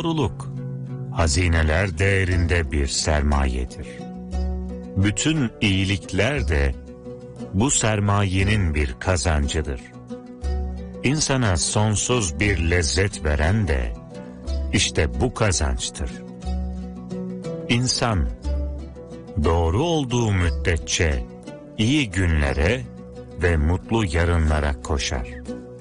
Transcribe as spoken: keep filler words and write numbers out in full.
Doğruluk, hazineler değerinde bir sermayedir. Bütün iyilikler de bu sermayenin bir kazancıdır. İnsana sonsuz bir lezzet veren de işte bu kazançtır. İnsan doğru olduğu müddetçe iyi günlere ve mutlu yarınlara koşar.